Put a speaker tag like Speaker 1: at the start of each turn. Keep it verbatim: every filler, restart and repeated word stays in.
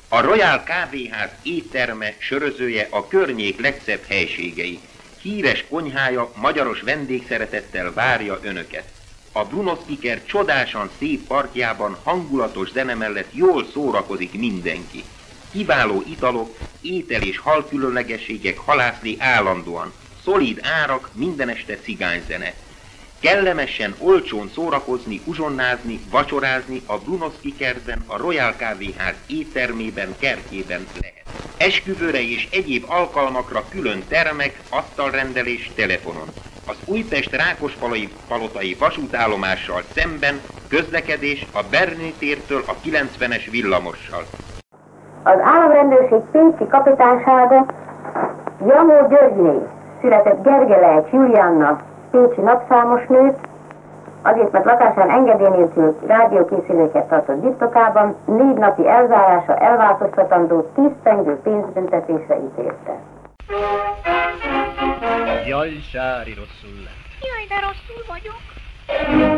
Speaker 1: A Royal Kávéház étterme, sörözője a környék legszebb helységei. Híres konyhája magyaros vendégszeretettel várja önöket. A Brunoszky-kert csodásan szép parkjában hangulatos zene mellett jól szórakozik mindenki. Kiváló italok, étel és hal különlegességek halászli állandóan. Szolid árak, minden este cigányzene. Kellemesen, olcsón szórakozni, uzsonnázni, vacsorázni a Brunoszky-kertben, a Royal Kávéház éttermében, kertjében lehet. Esküvőre és egyéb alkalmakra külön termek, asztalrendelés telefonon. Az Újpest-Rákospalotai vasútállomással szemben közlekedés a Berni tértől a kilencvenes villamossal.
Speaker 2: Az államrendőrség pécsi kapitánysága Jamó Györgyné született Gergelejcs Julianna, pécsi napszámos nőt, azért, mert lakásán engedély nélkül rádiókészüléket tartott birtokában, négy napi elzárása elváltoztatandó tíz pengő pénzbüntetésre ítélte.
Speaker 3: Jaj, Sári, rosszul lett.
Speaker 4: Jaj, de rosszul vagyok.